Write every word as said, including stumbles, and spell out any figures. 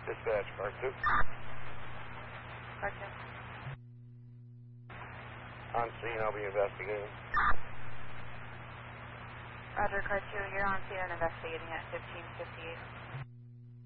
Dispatch, car two. Car two. On scene, I'll be investigating. Roger, car two, you're on scene and investigating at fifteen fifty-eight.